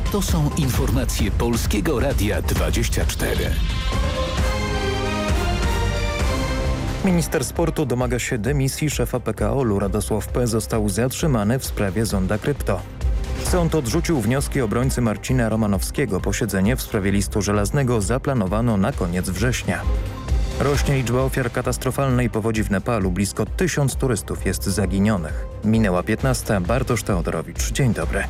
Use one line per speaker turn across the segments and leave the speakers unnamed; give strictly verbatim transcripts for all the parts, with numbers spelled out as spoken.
To są informacje Polskiego Radia dwadzieścia cztery.
Minister sportu domaga się dymisji szefa P K O L-u. Radosław P. został zatrzymany w sprawie zonda krypto. Sąd odrzucił wnioski obrońcy Marcina Romanowskiego. Posiedzenie w sprawie listu żelaznego zaplanowano na koniec września. Rośnie liczba ofiar katastrofalnej powodzi w Nepalu. Blisko tysiąc turystów jest zaginionych. Minęła piętnasta. Bartosz Teodorowicz. Dzień dobry.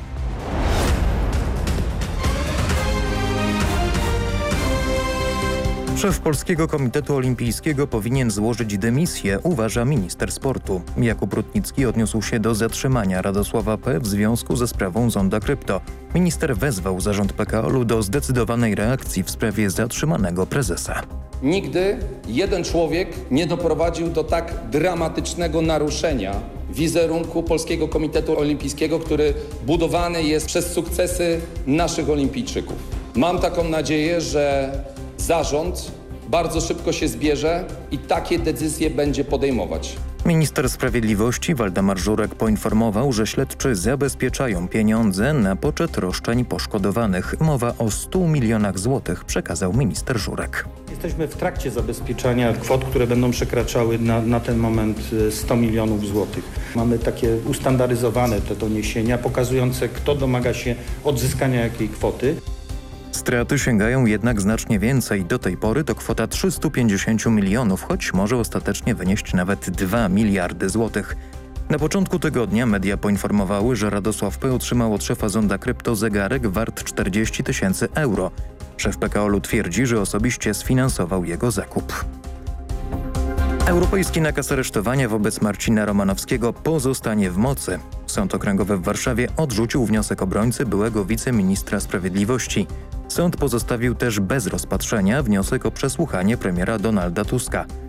Szef Polskiego Komitetu Olimpijskiego powinien złożyć dymisję, uważa minister sportu. Jakub Rutnicki odniósł się do zatrzymania Radosława P. w związku ze sprawą zonda krypto. Minister wezwał zarząd P K O L-u do zdecydowanej reakcji w sprawie zatrzymanego prezesa.
Nigdy jeden człowiek nie doprowadził do tak dramatycznego naruszenia wizerunku Polskiego Komitetu Olimpijskiego, który budowany jest przez sukcesy naszych olimpijczyków. Mam taką nadzieję, że zarząd bardzo szybko się zbierze i takie decyzje będzie podejmować.
Minister Sprawiedliwości Waldemar Żurek poinformował, że śledczy zabezpieczają pieniądze na poczet roszczeń poszkodowanych. Mowa o stu milionach złotych, przekazał minister Żurek.
Jesteśmy w trakcie zabezpieczania kwot, które będą przekraczały na, na ten moment sto milionów złotych. Mamy takie ustandaryzowane te doniesienia pokazujące, kto domaga się odzyskania jakiej kwoty.
Straty sięgają jednak znacznie więcej. Do tej pory to kwota trzysta pięćdziesiąt milionów, choć może ostatecznie wynieść nawet dwa miliardy złotych. Na początku tygodnia media poinformowały, że Radosław P. otrzymał od szefa zonda krypto zegarek wart czterdzieści tysięcy euro. Szef P K O L-u twierdzi, że osobiście sfinansował jego zakup. Europejski nakaz aresztowania wobec Marcina Romanowskiego pozostanie w mocy. Sąd Okręgowy w Warszawie odrzucił wniosek obrońcy byłego wiceministra sprawiedliwości. Sąd pozostawił też bez rozpatrzenia wniosek o przesłuchanie premiera Donalda Tuska.